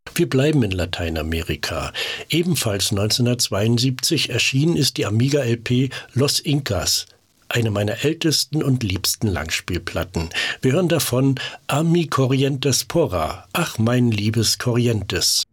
Wir bleiben in Lateinamerika. Ebenfalls 1972 erschienen ist die Amiga-LP Los Incas, eine meiner ältesten und liebsten Langspielplatten. Wir hören davon A mi Corrientes Porra, ach mein liebes Corrientes.